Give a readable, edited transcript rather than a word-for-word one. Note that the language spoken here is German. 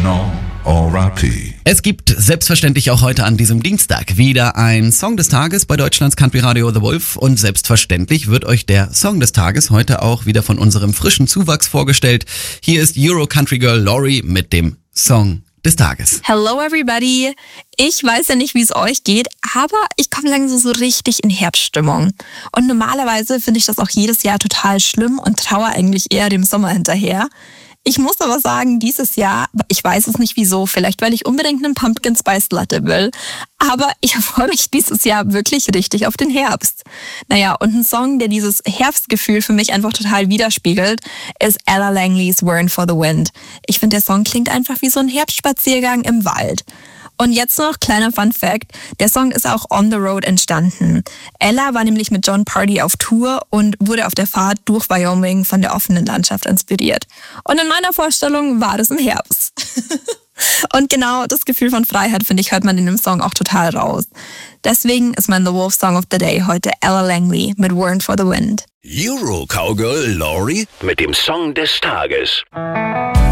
Original R.I.P. Es gibt selbstverständlich auch heute an diesem Dienstag wieder ein Song des Tages bei Deutschlands Country Radio The Wolf und selbstverständlich wird euch der Song des Tages heute auch wieder von unserem frischen Zuwachs vorgestellt. Hier ist Euro Country Girl Lori mit dem Song des Tages. Hello everybody! Ich weiß ja nicht, wie es euch geht, aber ich komme langsam so richtig in Herbststimmung. Und normalerweise finde ich das auch jedes Jahr total schlimm und traue eigentlich eher dem Sommer hinterher. Ich muss aber sagen, dieses Jahr, ich weiß es nicht wieso, vielleicht weil ich unbedingt einen Pumpkin Spice Latte will, aber ich freue mich dieses Jahr wirklich richtig auf den Herbst. Naja, und ein Song, der dieses Herbstgefühl für mich einfach total widerspiegelt, ist Ella Langleys Wern for the Wind. Ich finde, der Song klingt einfach wie so ein Herbstspaziergang im Wald. Und jetzt noch kleiner Fun Fact, der Song ist auch on the road entstanden. Ella war nämlich mit Jon Pardi auf Tour und wurde auf der Fahrt durch Wyoming von der offenen Landschaft inspiriert. Und in meiner Vorstellung war das im Herbst. Und genau das Gefühl von Freiheit, finde ich, hört man in dem Song auch total raus. Deswegen ist mein The Wolf Song of the Day heute Ella Langley mit Wern for the Wind. Euro Cowgirl Lori mit dem Song des Tages.